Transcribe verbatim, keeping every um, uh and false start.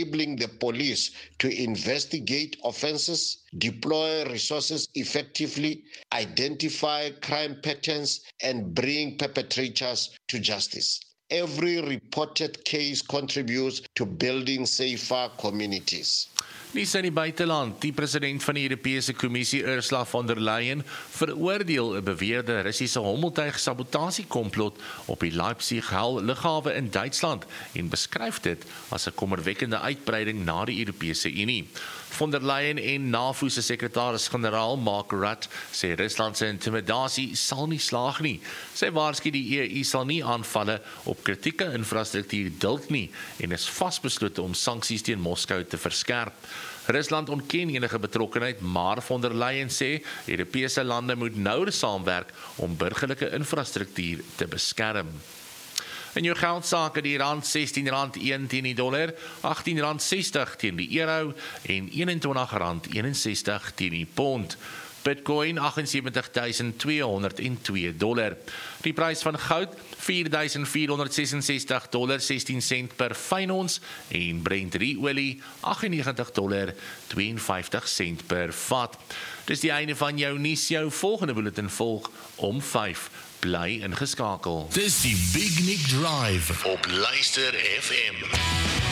enabling the police to investigate offences, deploy resources effectively, identify crime patterns, and bring perpetrators to justice. Every reported case contributes to building safer communities. Nie sy in die buiteland, die president van die Europese Kommissie Ursula von der Leyen veroordeel 'n beweerde Russiese hommeltuig sabotasiekomplot op die Leipzig-Hell lughawe in Duitsland en beskryf dit as 'n kommerwekkende uitbreiding na die Europese Unie. Von der Leyen en NAVO se sekretaris-generaal Mark Rutte sê Rusland se intimidasie sal nie slaag nie. Sy waarsku die E U sal nie aanvalle op kritieke infrastruktuur duld nie en is vasbeslote om sanksies teen Moskou te verskerp. Rusland ontken enige betrokkenheid, maar von der Leyen sê Europese lande moet nouer saamwerk om burgerlike infrastruktuur te beskerm. In jou geldsake die rand sestien rand een teen die dollar, agttien rand sestig teen die euro en eenentwintig rand eenensestig teen die pond. Bitcoin agt ses agt duisend twee honderd twee dollar. Die prys van goud vier duisend vier honderd ses en sestig dollar sestien sent per fyn ons en Brent olie agt nege dollar vyf twee sent per vat. Dis die einde van jou nuus, jou volgende bulletin volg om vyf. Bly ingeskakel. Dis die Big Nick Drive op Luister F M.